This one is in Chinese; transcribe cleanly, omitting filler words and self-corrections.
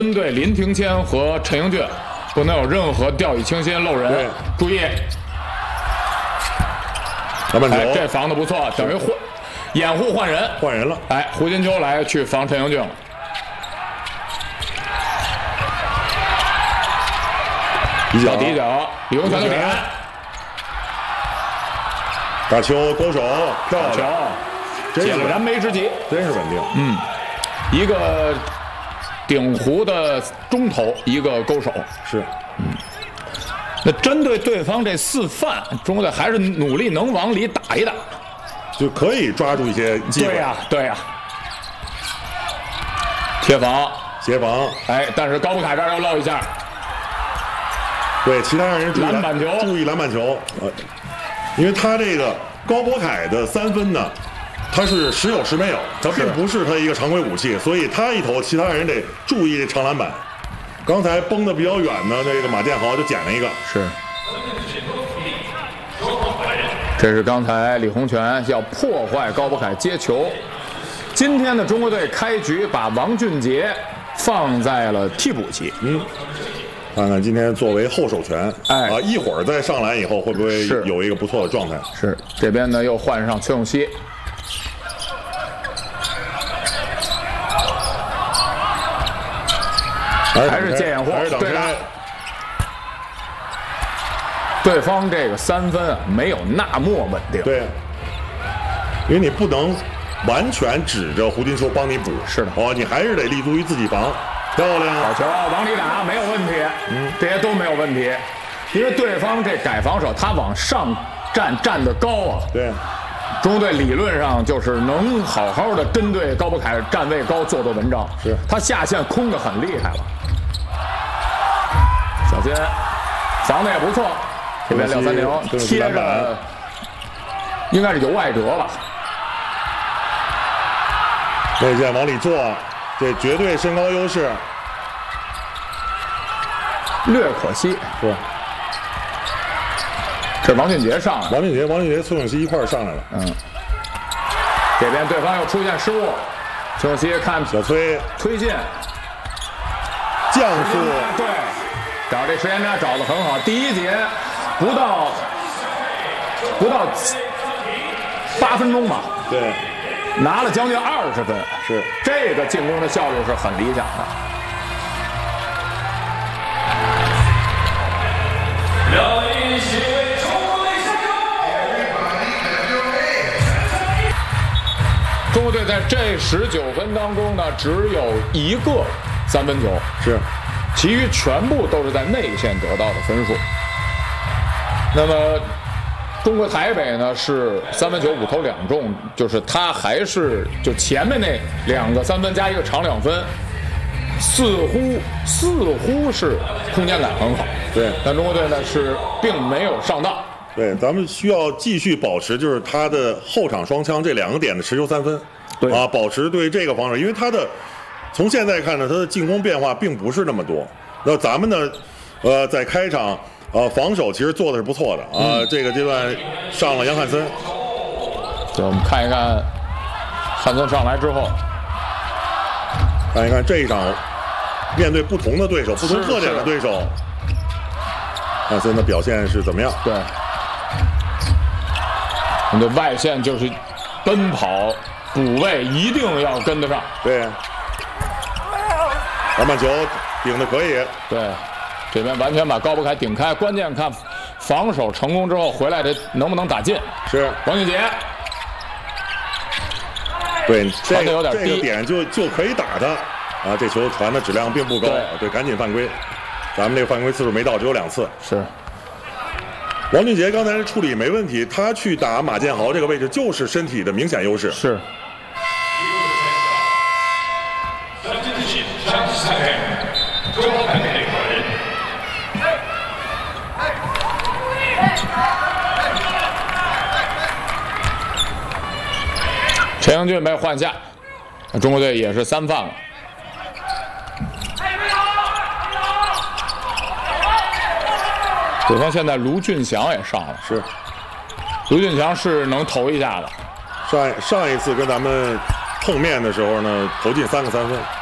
针对林庭谦和陈英俊，不能有任何掉以轻心、漏人。注意，哎，这防的不错，等于掩护换人了。 哎，胡金秋来去防陈英俊了。小底角，李洪权的点， 大球勾手漂亮， 解了燃眉之急， 真是稳定。 一个顶弧的中投，一个勾手， 是。 那针对对方这4犯，中国队还是努力能往里打一打， 就可以抓住一些机会。 对呀。贴防， 协防， 哎，但是高布凯这儿又漏一下。 对，其他人注意篮板球， 因为他这个高博凯的3分呢，他是时有时没有，他并不是他一个常规武器，所以他一投，其他人得注意长篮板。刚才崩的比较远的那个马建豪就捡了一个， 是。这是刚才李洪权要破坏高博凯接球。今天的中国队开局把王俊杰放在了替补席。 看看今天作为后手权，一会儿再上来以后会不会有一个不错的状态？ 是，这边呢又换上崔永熙，还是借掩护，对的。对方这个3分没有那么稳定， 对，因为你不能完全指着胡金秋帮你补， 是的， 你还是得立足于自己防。漂亮， 好球，往里打没有问题，这些都没有问题，因为对方这改防守，他往上站得高啊。 对， 中国队理论上就是能好好的针对高博凯站位高做文章， 是他下线空得很厉害了，小心，防的也不错，这边630贴着，应该是尤艾哲吧， 内线往里做。这绝对身高优势， 略可惜。 是， 这王俊杰上来了， 王俊杰、崔永熙一块儿上来了。 这边对方又出现失误，崔永熙看小崔推进， 降速， 对，找这时间差找得很好。第1节不到8分钟吧？ 对。 拿了将近20分， 是这个进攻的效率是很理想的。中国队在这19分当中呢，只有1个3分球， 是， 其余全部都是在内线得到的分数。那么。中国台北呢是3分球5投2中，就是他还是就前面那2个3分加一个长2分，似乎是空间感很好。 对， 但中国队呢是并没有上当。 对，咱们需要继续保持就是他的后场双枪这2个点的持球3分。 对保持对这个防守，因为他的从现在看呢，他的进攻变化并不是那么多。那咱们呢，在开场。防守其实做的是不错的这个阶段上了杨汉森， 就我们看一看汉森上来之后， 看一看这一场面对不同的对手、不同特点的对手，汉森的表现是怎么样？ 对，你的外线就是奔跑补位一定要跟得上。 对，篮板球顶的可以。 对。这边完全把高博凯顶开，关键看防守成功之后回来这能不能打进。 是王俊杰， 对， 传的有点低， 这个点就可以打他这球传的质量并不高，对，赶紧犯规。咱们这个犯规次数没到，只有2次。 是。 王俊杰刚才处理没问题，他去打马建豪这个位置就是身体的明显优势。 是。陈英俊被换下，中国队也是3犯了。对方现在卢俊祥也上了， 是， 卢俊祥是能投一下的。 上一次跟咱们碰面的时候呢，投进3个3分。